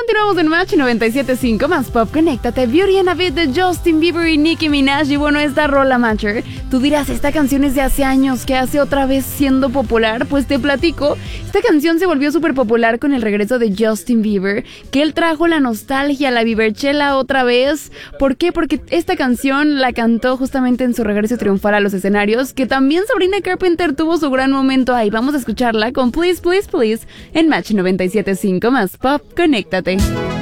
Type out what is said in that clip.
Continuamos en Match 97.5 más Pop. Conéctate. Beauty and a Bit de Justin Bieber y Nicki Minaj. Y bueno, esta rola, Matcher, tú dirás, esta canción es de hace años, ¿qué hace otra vez siendo popular? Pues te platico, esta canción se volvió súper popular con el regreso de Justin Bieber, que él trajo la nostalgia, la viberchela otra vez. ¿Por qué? Porque esta canción la cantó justamente en su regreso triunfal a los escenarios, que también Sabrina Carpenter tuvo su gran momento ahí. Vamos a escucharla con Please, Please, Please en Match 97.5 más Pop. Conéctate.